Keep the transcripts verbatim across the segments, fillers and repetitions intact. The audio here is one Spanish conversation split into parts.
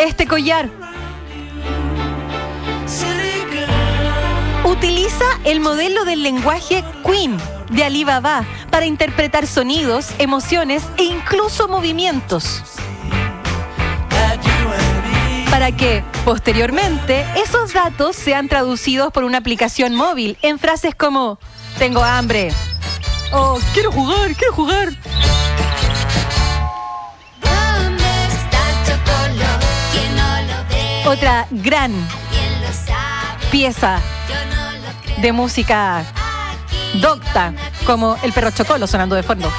este collar. Utiliza el modelo del lenguaje Queen de Alibaba para interpretar sonidos, emociones e incluso movimientos, para que, posteriormente, esos datos sean traducidos por una aplicación móvil en frases como tengo hambre, oh, quiero jugar, quiero jugar. Otra gran pieza de música docta, como el perro Chocolo sonando de fondo.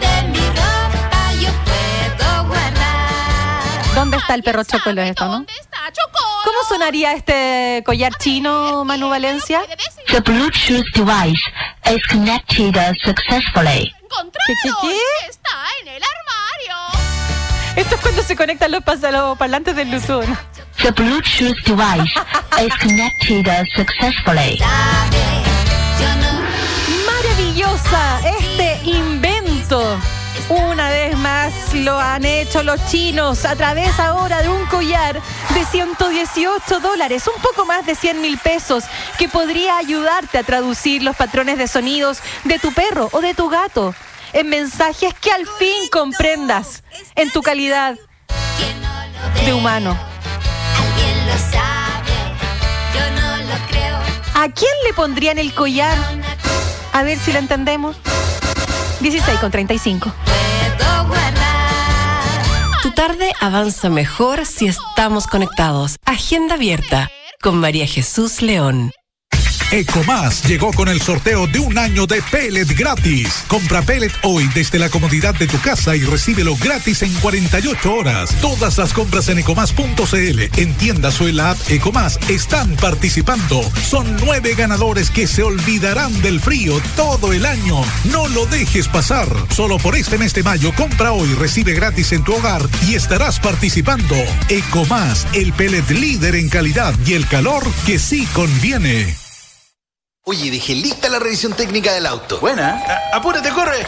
¿Dónde está el perro Chocolo en esto, no? ¿Cómo sonaría este collar chino, Manu Valencia? The Bluetooth device is connected successfully. ¿Qué, qué, qué? Está en el armario. Esto es cuando se conectan los, pas- los parlantes del Bluetooth, ¿no? The Bluetooth device is connected successfully. Maravillosa este invento. Una vez más lo han hecho los chinos a través ahora de un collar de ciento dieciocho dólares, un poco más de cien mil pesos, que podría ayudarte a traducir los patrones de sonidos de tu perro o de tu gato en mensajes que al fin comprendas en tu calidad de humano. ¿A quién le pondrían el collar? A ver si lo entendemos. dieciséis con treinta y cinco. Tu tarde avanza mejor si estamos conectados. Agenda abierta con María Jesús León. Ecomás llegó con el sorteo de un año de pellet gratis. Compra pellet hoy desde la comodidad de tu casa y recíbelo gratis en cuarenta y ocho horas. Todas las compras en ecomás punto cl, en tiendas o en la app Ecomás están participando. Son nueve ganadores que se olvidarán del frío todo el año. No lo dejes pasar. Solo por este mes de mayo, compra hoy, recibe gratis en tu hogar y estarás participando. Ecomás, el pellet líder en calidad y el calor que sí conviene. Oye, dejé lista la revisión técnica del auto. Buena. A- apúrate, corre.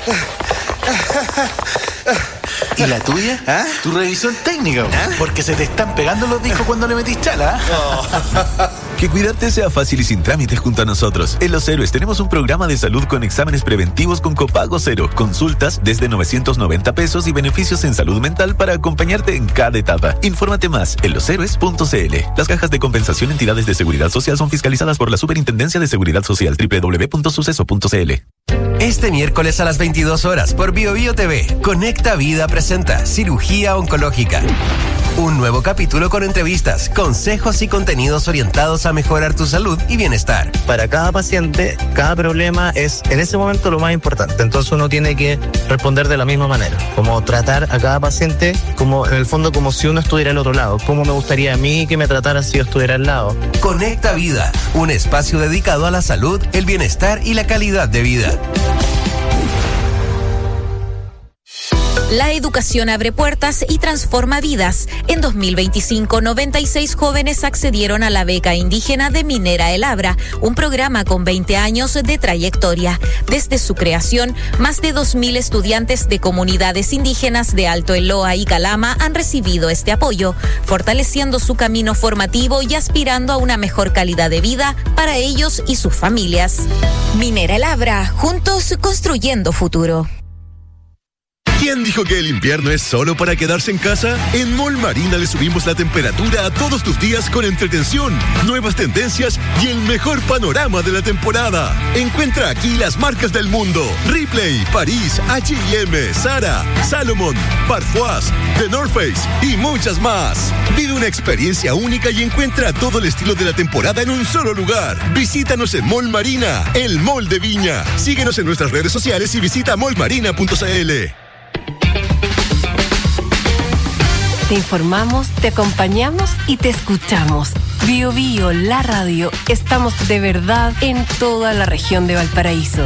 ¿Y la tuya? ¿Ah? Tu revisión técnica. ¿Ah? Porque se te están pegando los discos cuando le metís chala. Oh. Que cuidarte sea fácil y sin trámites junto a nosotros. En Los Héroes tenemos un programa de salud con exámenes preventivos con copago cero, consultas desde novecientos noventa pesos y beneficios en salud mental para acompañarte en cada etapa. Infórmate más en los héroes punto cl. Las cajas de compensación entidades de seguridad social son fiscalizadas por la Superintendencia de Seguridad Social. doble u doble u doble u punto suceso punto cl. Este miércoles a las veintidós horas por Bio Bio T V, Conecta Vida presenta Cirugía Oncológica. Un nuevo capítulo con entrevistas, consejos y contenidos orientados a mejorar tu salud y bienestar. Para cada paciente, cada problema es en ese momento lo más importante. Entonces uno tiene que responder de la misma manera. Como tratar a cada paciente, como en el fondo como si uno estuviera al otro lado. Como me gustaría a mí que me trataran si yo estuviera al lado. Conecta Vida, un espacio dedicado a la salud, el bienestar y la calidad de vida. La educación abre puertas y transforma vidas. En dos mil veinticinco, noventa y seis jóvenes accedieron a la beca indígena de Minera El Abra, un programa con veinte años de trayectoria. Desde su creación, más de dos mil estudiantes de comunidades indígenas de Alto Eloa y Calama han recibido este apoyo, fortaleciendo su camino formativo y aspirando a una mejor calidad de vida para ellos y sus familias. Minera El Abra, juntos construyendo futuro. ¿Quién dijo que el invierno es solo para quedarse en casa? En Mall Marina le subimos la temperatura a todos tus días con entretención, nuevas tendencias y el mejor panorama de la temporada. Encuentra aquí las marcas del mundo: Ripley, París, H y M, Zara, Salomon, Parfois, The North Face y muchas más. Vive una experiencia única y encuentra todo el estilo de la temporada en un solo lugar. Visítanos en Mall Marina, el mall de Viña. Síguenos en nuestras redes sociales y visita mall marina punto cl. Te informamos, te acompañamos y te escuchamos. Bio Bio, la radio. Estamos de verdad en toda la región de Valparaíso.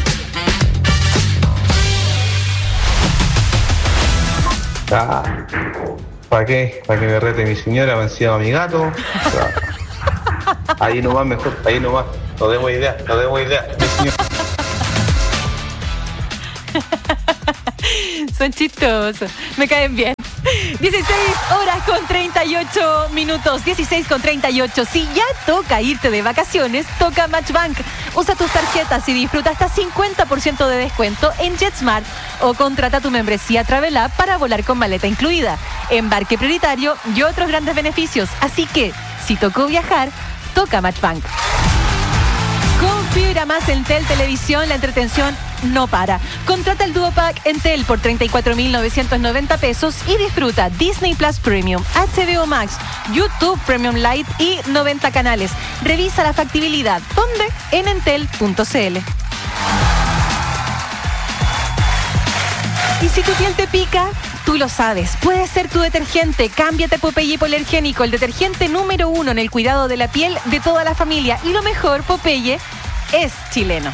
Ah, ¿para qué? ¿Para que me rete mi señora, me encima a mi gato? Ah, ahí nomás mejor, ahí nomás. No demos idea, no demos idea. Mi señora. Son chistosos, me caen bien. dieciséis horas con treinta y ocho minutos, dieciséis con treinta y ocho. Si ya toca irte de vacaciones, toca Matchbank. Usa tus tarjetas y disfruta hasta cincuenta por ciento de descuento en JetSmart o contrata tu membresía Travel App para volar con maleta incluida, embarque prioritario y otros grandes beneficios. Así que, si tocó viajar, toca Matchbank. Con fibra más Entel Televisión, la entretención no para. Contrata el Duo Pack Entel por treinta y cuatro mil novecientos noventa pesos y disfruta Disney Plus Premium, H B O Max, YouTube Premium Lite y noventa canales. Revisa la factibilidad. ¿Dónde? En entel punto c l. Y si tu piel te pica, tú lo sabes. Puede ser tu detergente. Cámbiate Popeye Hipoalergénico, el detergente número uno en el cuidado de la piel de toda la familia. Y lo mejor, Popeye es chileno.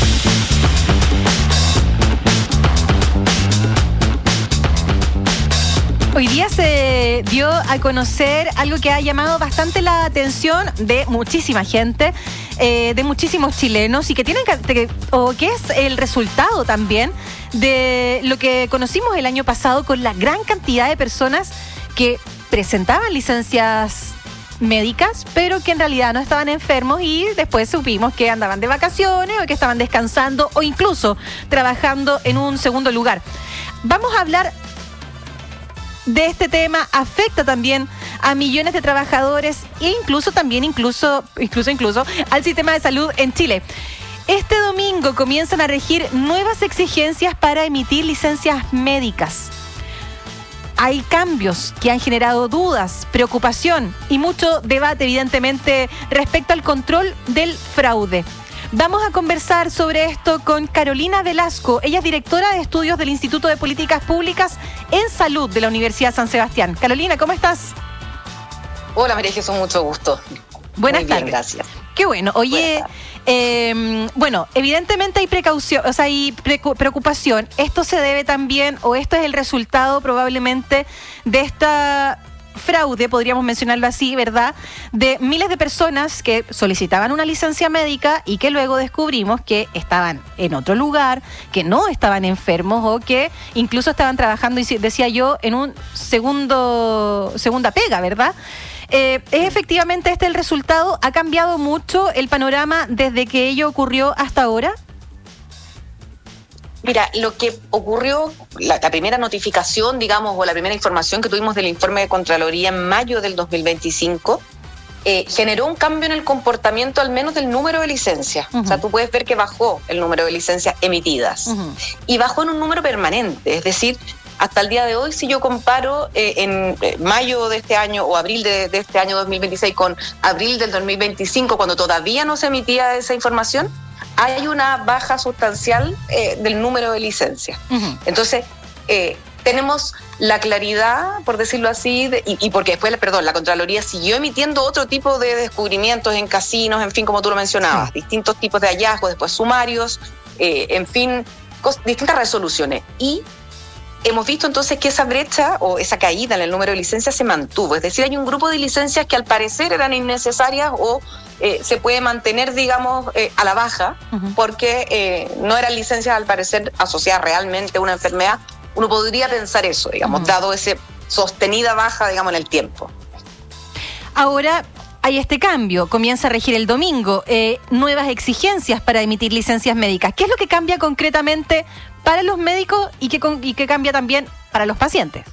Hoy día se dio a conocer algo que ha llamado bastante la atención de muchísima gente, eh, de muchísimos chilenos, y que tienen que, o que es el resultado también de lo que conocimos el año pasado con la gran cantidad de personas que presentaban licencias médicas, pero que en realidad no estaban enfermos, y después supimos que andaban de vacaciones o que estaban descansando o incluso trabajando en un segundo lugar. Vamos a hablar de este tema. Afecta también a millones de trabajadores e incluso también, incluso, incluso, incluso al sistema de salud en Chile. Este domingo comienzan a regir nuevas exigencias para emitir licencias médicas. Hay cambios que han generado dudas, preocupación y mucho debate, evidentemente, respecto al control del fraude. Vamos a conversar sobre esto con Carolina Velasco. Ella es directora de estudios del Instituto de Políticas Públicas en Salud de la Universidad San Sebastián. Carolina, ¿cómo estás? Hola, María Jesús, mucho gusto. Buenas Muy bien, tardes. gracias. Qué bueno. Oye, eh, bueno, evidentemente hay precaución, o sea, hay precu- preocupación. Esto se debe también, o esto es el resultado probablemente de esta fraude, podríamos mencionarlo así, ¿verdad?, de miles de personas que solicitaban una licencia médica y que luego descubrimos que estaban en otro lugar, que no estaban enfermos o que incluso estaban trabajando, y decía yo, en un segundo segunda pega, ¿verdad? Eh, ¿Es efectivamente este el resultado? ¿Ha cambiado mucho el panorama desde que ello ocurrió hasta ahora? Mira, lo que ocurrió, la, la primera notificación, digamos, o la primera información que tuvimos del informe de Contraloría en mayo del dos mil veinticinco, eh, generó un cambio en el comportamiento al menos del número de licencias. Uh-huh. O sea, tú puedes ver que bajó el número de licencias emitidas. Uh-huh. Y bajó en un número permanente, es decir, hasta el día de hoy, si yo comparo eh, en eh, mayo de este año o abril de, de este año dos mil veintiséis con abril del dos mil veinticinco, cuando todavía no se emitía esa información, hay una baja sustancial eh, del número de licencias. Uh-huh. Entonces, eh, tenemos la claridad, por decirlo así, de, y, y porque después, perdón, la Contraloría siguió emitiendo otro tipo de descubrimientos en casinos, en fin, como tú lo mencionabas, sí. Distintos tipos de hallazgos, después sumarios, eh, en fin, cos, distintas resoluciones. Y hemos visto entonces que esa brecha o esa caída en el número de licencias se mantuvo. Es decir, hay un grupo de licencias que al parecer eran innecesarias o eh, se puede mantener, digamos, eh, a la baja, uh-huh. porque eh, no eran licencias al parecer asociadas realmente a una enfermedad. Uno podría pensar eso, digamos, uh-huh. dado ese sostenida baja, digamos, en el tiempo. Ahora hay este cambio, comienza a regir el domingo, eh, nuevas exigencias para emitir licencias médicas. ¿Qué es lo que cambia concretamente para los médicos y qué, y qué cambia también para los pacientes?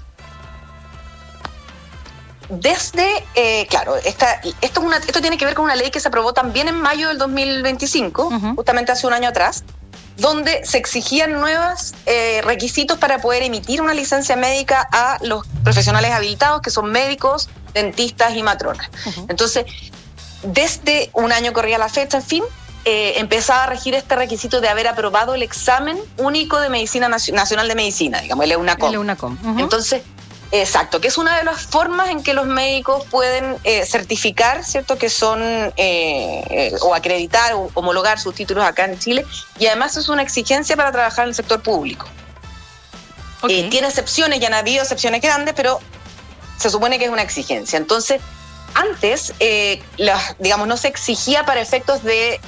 Desde, eh, claro, esta, esto, es una, esto tiene que ver con una ley que se aprobó también en mayo del dos mil veinticinco, uh-huh. justamente hace un año atrás, donde se exigían nuevos eh, requisitos para poder emitir una licencia médica a los profesionales habilitados, que son médicos, dentistas y matronas. Uh-huh. Entonces, desde un año corría la fecha, en fin, eh, empezaba a regir este requisito de haber aprobado el examen único de Medicina Nacional de Medicina, digamos, el EUNACOM. El EUNACOM. Uh-huh. Entonces, exacto, que es una de las formas en que los médicos pueden eh, certificar, ¿cierto?, que son, eh, eh, o acreditar o homologar sus títulos acá en Chile, y además es una exigencia para trabajar en el sector público. Okay. Eh, tiene excepciones, ya han habido excepciones grandes, pero se supone que es una exigencia. Entonces, antes, eh, la, digamos, no se exigía para efectos de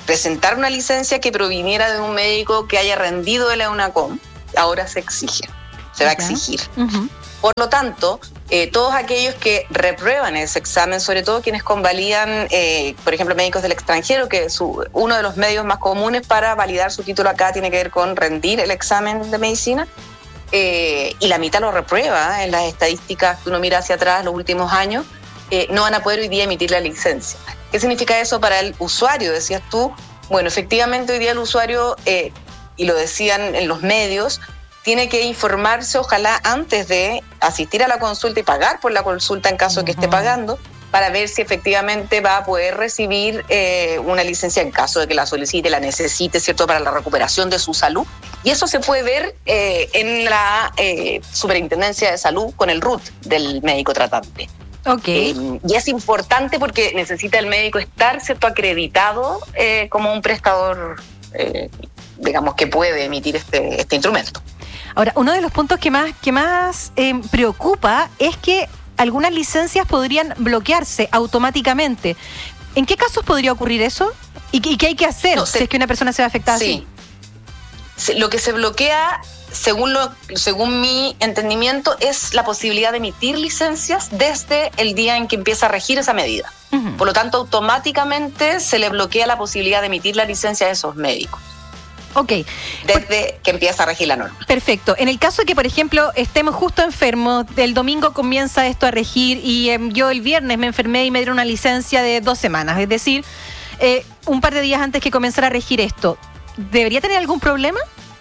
presentar una licencia que proviniera de un médico que haya rendido el EUNACOM, ahora se exige. se va a exigir. Uh-huh. Por lo tanto, eh, todos aquellos que reprueban ese examen, sobre todo quienes convalidan, eh, por ejemplo, médicos del extranjero, que su, uno de los medios más comunes para validar su título acá tiene que ver con rendir el examen de medicina, eh, y la mitad lo reprueba, ¿eh? En las estadísticas que uno mira hacia atrás los últimos años, eh, no van a poder hoy día emitir la licencia. ¿Qué significa eso para el usuario? Decías tú, bueno, efectivamente hoy día el usuario, eh, y lo decían en los medios, tiene que informarse, ojalá antes de asistir a la consulta y pagar por la consulta en caso de que esté pagando, para ver si efectivamente va a poder recibir eh, una licencia en caso de que la solicite, la necesite, ¿cierto?, para la recuperación de su salud. Y eso se puede ver eh, en la eh, Superintendencia de Salud con el R U T del médico tratante. Okay. Eh, y es importante porque necesita el médico estar, ¿cierto?, acreditado eh, como un prestador, eh, digamos, que puede emitir este, este instrumento. Ahora, uno de los puntos que más, que más eh, preocupa es que algunas licencias podrían bloquearse automáticamente. ¿En qué casos podría ocurrir eso? ¿Y, y qué hay que hacer no, se, si es que una persona se ve afectada sí. así? Lo que se bloquea, según, lo, según mi entendimiento, es la posibilidad de emitir licencias desde el día en que empieza a regir esa medida. Uh-huh. Por lo tanto, automáticamente se le bloquea la posibilidad de emitir la licencia a esos médicos. Ok. Desde que empieza a regir la norma. Perfecto. En el caso de que, por ejemplo, estemos justo enfermos, el domingo comienza esto a regir y eh, yo el viernes me enfermé y me dieron una licencia de dos semanas, es decir, eh, un par de días antes que comenzara a regir esto, ¿debería tener algún problema?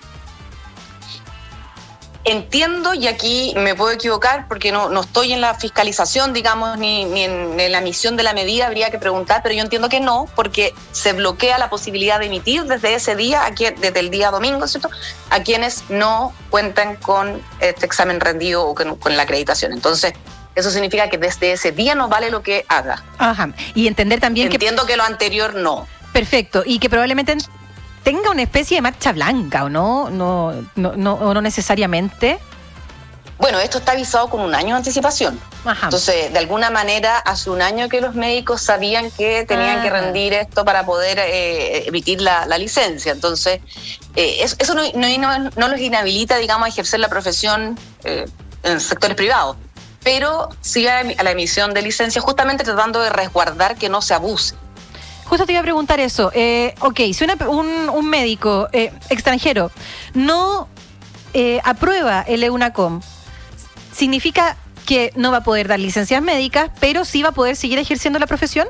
Entiendo, y aquí me puedo equivocar porque no, no estoy en la fiscalización, digamos, ni, ni en, en la emisión de la medida, habría que preguntar, pero yo entiendo que no, porque se bloquea la posibilidad de emitir desde ese día, a quien, desde el día domingo, ¿cierto?, a quienes no cuentan con este examen rendido o con, con la acreditación. Entonces, eso significa que desde ese día no vale lo que haga. Ajá. Y entender también entiendo que... Entiendo que lo anterior no. Perfecto, y que probablemente tenga una especie de marcha blanca, ¿o no? No, no, no, o no necesariamente. Bueno, esto está avisado con un año de anticipación. Ajá. Entonces, de alguna manera, hace un año que los médicos sabían que tenían ah. que rendir esto para poder eh, emitir la, la licencia. Entonces, eh, eso, eso no, no, no los inhabilita, digamos, a ejercer la profesión eh, en sectores privados, pero sí a, a la emisión de licencias, justamente tratando de resguardar que no se abuse. Justo te iba a preguntar eso. Eh, ok, si una, un, un médico eh, extranjero no eh, aprueba el EUNACOM, ¿significa que no va a poder dar licencias médicas, pero sí va a poder seguir ejerciendo la profesión?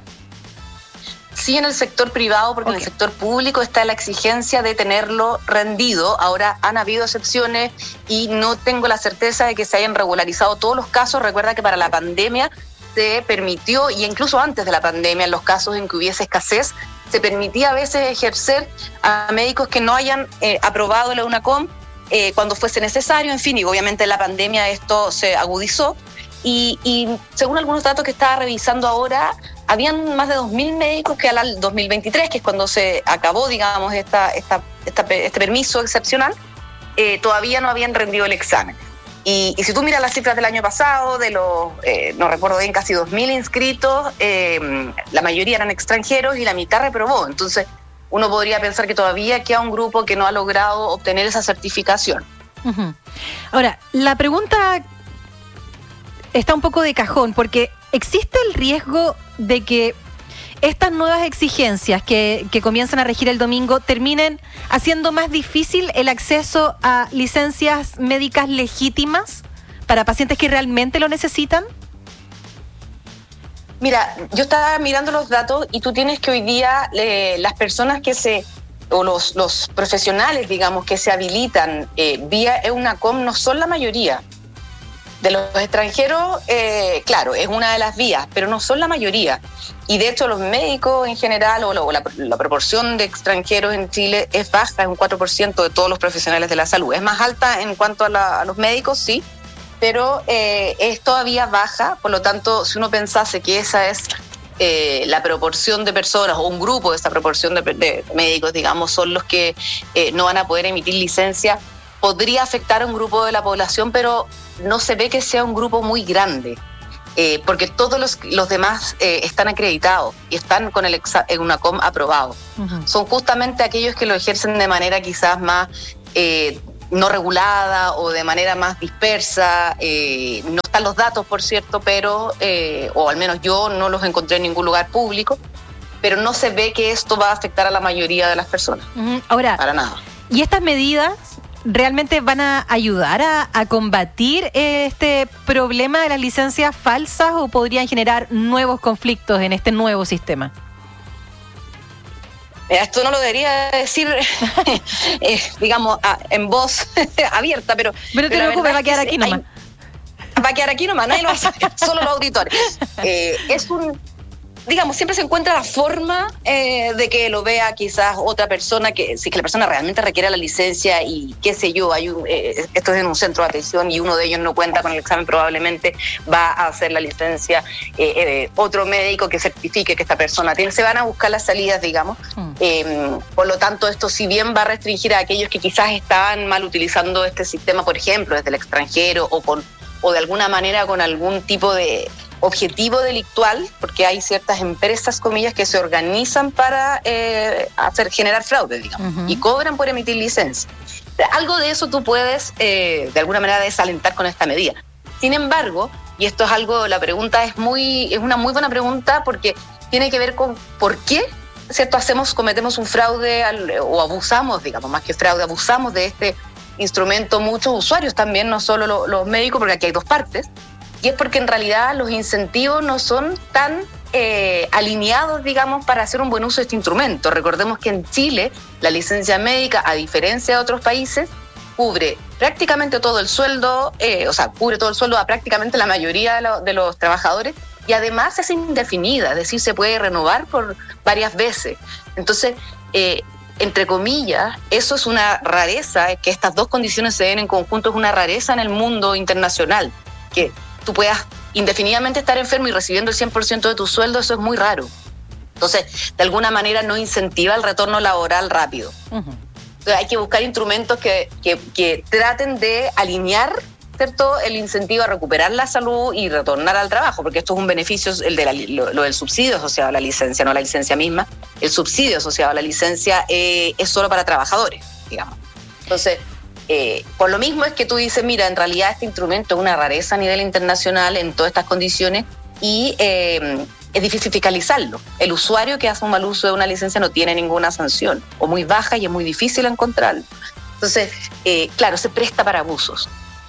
Sí, en el sector privado, porque okay. en el sector público está la exigencia de tenerlo rendido. Ahora han habido excepciones y no tengo la certeza de que se hayan regularizado todos los casos. Recuerda que para la pandemia se permitió, y incluso antes de la pandemia, en los casos en que hubiese escasez, se permitía a veces ejercer a médicos que no hayan eh, aprobado la EUNACOM eh, cuando fuese necesario, en fin, y obviamente en la pandemia esto se agudizó, y, y según algunos datos que estaba revisando ahora, habían más de dos mil médicos que al dos mil veintitrés, que es cuando se acabó, digamos, esta, esta, esta, este permiso excepcional, eh, todavía no habían rendido el examen. Y, y si tú miras las cifras del año pasado, de los, eh, no recuerdo bien, casi dos mil inscritos, eh, la mayoría eran extranjeros y la mitad reprobó. Entonces, uno podría pensar que todavía queda un grupo que no ha logrado obtener esa certificación. Uh-huh. Ahora, la pregunta está un poco de cajón, porque ¿existe el riesgo de que estas nuevas exigencias que, que comienzan a regir el domingo terminen haciendo más difícil el acceso a licencias médicas legítimas para pacientes que realmente lo necesitan? Mira, yo estaba mirando los datos y tú tienes que hoy día eh, las personas que se, o los, los profesionales, digamos, que se habilitan eh, vía EUNACOM no son la mayoría. De los extranjeros, eh, claro, es una de las vías, pero no son la mayoría. Y de hecho los médicos en general, o la, o la, la proporción de extranjeros en Chile es baja, es un cuatro por ciento de todos los profesionales de la salud. Es más alta en cuanto a, la, a los médicos, sí, pero eh, es todavía baja. Por lo tanto, si uno pensase que esa es eh, la proporción de personas, o un grupo de esa proporción de, de médicos, digamos, son los que eh, no van a poder emitir licencia, podría afectar a un grupo de la población, pero no se ve que sea un grupo muy grande, eh, porque todos los, los demás eh, están acreditados y están con el EUNACOM aprobado. Uh-huh. Son justamente aquellos que lo ejercen de manera quizás más, eh, no regulada o de manera más dispersa. Eh, no están los datos, por cierto, pero, eh, o al menos yo no los encontré en ningún lugar público, pero no se ve que esto va a afectar a la mayoría de las personas. Uh-huh. Ahora, para nada. ¿Y estas medidas realmente van a ayudar a, a combatir este problema de las licencias falsas o podrían generar nuevos conflictos en este nuevo sistema? Esto no lo debería decir, eh, digamos, a, en voz abierta, pero... Pero te preocupes, va a quedar aquí nomás. Hay, va a quedar aquí nomás, nadie lo va a saber, solo los auditores. Eh, es un... Digamos, siempre se encuentra la forma eh, de que lo vea quizás otra persona, que si que la persona realmente requiere la licencia y qué sé yo, hay un, eh, esto es en un centro de atención y uno de ellos no cuenta con el examen, probablemente va a hacer la licencia eh, eh, otro médico que certifique que esta persona tiene. Se van a buscar las salidas, digamos. Mm. Eh, por lo tanto, esto si bien va a restringir a aquellos que quizás estaban mal utilizando este sistema, por ejemplo, desde el extranjero o, con, o de alguna manera con algún tipo de objetivo delictual, porque hay ciertas empresas, comillas, que se organizan para eh, hacer generar fraude, digamos, uh-huh. y cobran por emitir licencia. Algo de eso tú puedes, eh, de alguna manera, desalentar con esta medida. Sin embargo, y esto es algo, la pregunta es muy, es una muy buena pregunta porque tiene que ver con por qué, ¿cierto? Hacemos, cometemos un fraude al, o abusamos, digamos, más que fraude, abusamos de este instrumento muchos usuarios también, no solo lo, los médicos, porque aquí hay dos partes. Y es porque en realidad los incentivos no son tan eh, alineados, digamos, para hacer un buen uso de este instrumento. Recordemos que en Chile la licencia médica, a diferencia de otros países, cubre prácticamente todo el sueldo, eh, o sea, cubre todo el sueldo a prácticamente la mayoría de, lo, de los trabajadores y además es indefinida, es decir, se puede renovar por varias veces. Entonces, eh, entre comillas, eso es una rareza, que estas dos condiciones se den en conjunto, es una rareza en el mundo internacional, que tú puedas indefinidamente estar enfermo y recibiendo el cien por ciento de tu sueldo, eso es muy raro. Entonces, de alguna manera no incentiva el retorno laboral rápido. Uh-huh. Entonces, hay que buscar instrumentos que, que, que traten de alinear, ¿cierto?, el incentivo a recuperar la salud y retornar al trabajo, porque esto es un beneficio, el de la, lo, lo del subsidio asociado a la licencia, no la licencia misma. El subsidio asociado a la licencia eh, es solo para trabajadores, digamos. Entonces, Eh, por lo mismo es que tú dices, mira, en realidad este instrumento es una rareza a nivel internacional en todas estas condiciones y eh, es difícil fiscalizarlo. El usuario que hace un mal uso de una licencia no tiene ninguna sanción o muy baja y es muy difícil encontrarlo. Entonces, eh, claro, se presta para abusos.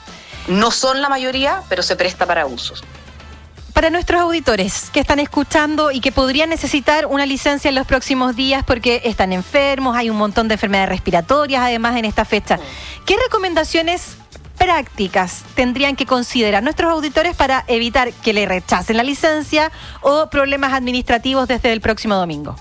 No son la mayoría, pero se presta para abusos. Para nuestros auditores que están escuchando y que podrían necesitar una licencia en los próximos días porque están enfermos, hay un montón de enfermedades respiratorias además en esta fecha, ¿qué recomendaciones prácticas tendrían que considerar nuestros auditores para evitar que le rechacen la licencia o problemas administrativos desde el próximo domingo?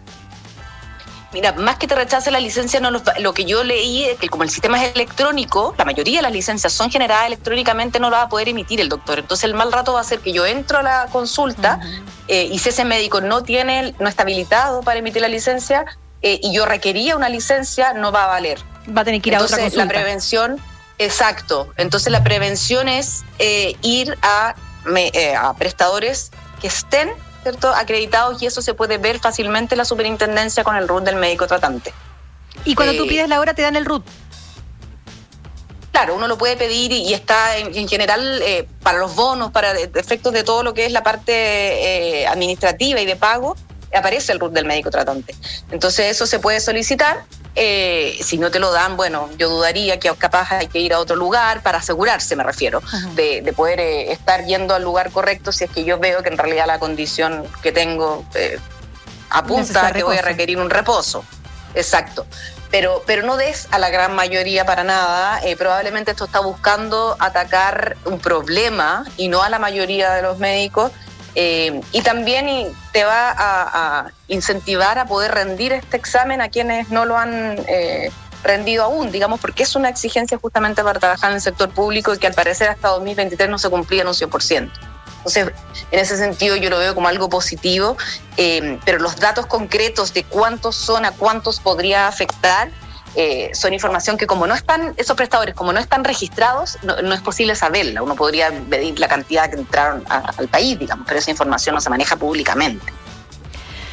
Mira, más que te rechace la licencia, no lo, lo que yo leí es que como el sistema es electrónico, la mayoría de las licencias son generadas electrónicamente, no lo va a poder emitir el doctor. Entonces el mal rato va a ser que yo entro a la consulta uh-huh. eh, y si ese médico no tiene, no está habilitado para emitir la licencia eh, y yo requería una licencia, no va a valer. Va a tener que ir Entonces, a otra consulta. La prevención, exacto. Entonces la prevención es eh, ir a, me, eh, a prestadores que estén, ¿cierto?, acreditados, y eso se puede ver fácilmente en la superintendencia con el R U T del médico tratante. Y cuando eh, tú pides la hora te dan el R U T. Claro, uno lo puede pedir y, y está en, en general eh, para los bonos, para efectos de todo lo que es la parte eh, administrativa y de pago, aparece el R U T del médico tratante. Entonces eso se puede solicitar. Eh, si no te lo dan, bueno, yo dudaría que capaz hay que ir a otro lugar para asegurarse, me refiero, uh-huh. de, de poder eh, estar yendo al lugar correcto si es que yo veo que en realidad la condición que tengo eh, apunta a que voy a requerir un reposo. Exacto. Pero, pero no des a la gran mayoría para nada. Eh, probablemente esto está buscando atacar un problema y no a la mayoría de los médicos. Eh, y también te va a, a incentivar a poder rendir este examen a quienes no lo han eh, rendido aún, digamos, porque es una exigencia justamente para trabajar en el sector público y que al parecer hasta dos mil veintitrés no se cumplía en un cien por ciento. Entonces, en ese sentido yo lo veo como algo positivo, eh, pero los datos concretos de cuántos son, a cuántos podría afectar, Eh, son información que como no están, esos prestadores, como no están registrados, no, no es posible saberla. Uno podría medir la cantidad que entraron a, al país, digamos, pero esa información no se maneja públicamente. Carolina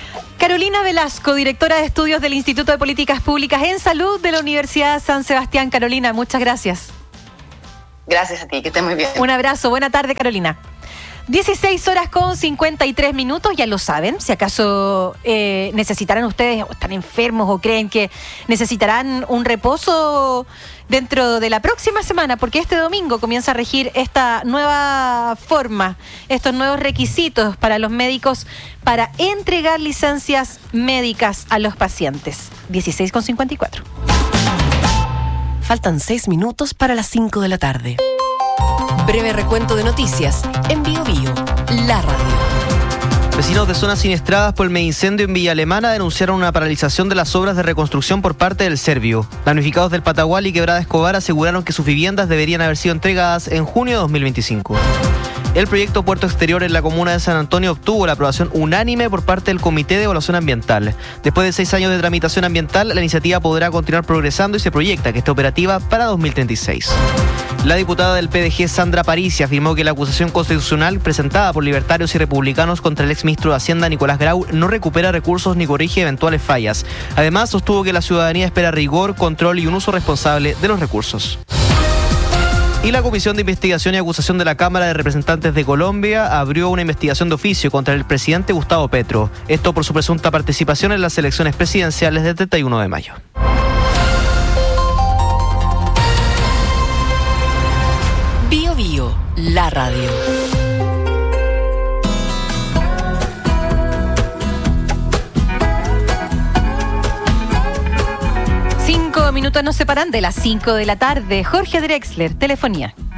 Carolina Velasco, directora de estudios del Instituto de Políticas Públicas en Salud de la Universidad San Sebastián. Carolina, muchas gracias. Gracias a ti, que estés muy bien. Un abrazo, buena tarde, Carolina. dieciséis horas con cincuenta y tres minutos, ya lo saben, si acaso eh, necesitarán ustedes, o están enfermos o creen que necesitarán un reposo dentro de la próxima semana, porque este domingo comienza a regir esta nueva forma, estos nuevos requisitos para los médicos para entregar licencias médicas a los pacientes. dieciséis con cincuenta y cuatro. Faltan seis minutos para las cinco de la tarde. Breve recuento de noticias en Bio Bio, la radio. Vecinos de zonas siniestradas por el megaincendio en Villa Alemana denunciaron una paralización de las obras de reconstrucción por parte del Servio. Damnificados del Patagual y Quebrada Escobar aseguraron que sus viviendas deberían haber sido entregadas en junio de dos mil veinticinco. El proyecto Puerto Exterior en la comuna de San Antonio obtuvo la aprobación unánime por parte del Comité de Evaluación Ambiental. Después de seis años de tramitación ambiental, la iniciativa podrá continuar progresando y se proyecta que esté operativa para dos mil treinta y seis. La diputada del P D G, Sandra Parisi, afirmó que la acusación constitucional presentada por libertarios y republicanos contra el exministro de Hacienda, Nicolás Grau, no recupera recursos ni corrige eventuales fallas. Además, sostuvo que la ciudadanía espera rigor, control y un uso responsable de los recursos. Y la Comisión de Investigación y Acusación de la Cámara de Representantes de Colombia abrió una investigación de oficio contra el presidente Gustavo Petro. Esto por su presunta participación en las elecciones presidenciales del treinta y uno de mayo. Bio Bio, la radio. Cinco minutos nos separan de las cinco de la tarde. Jorge Drexler, Telefonía.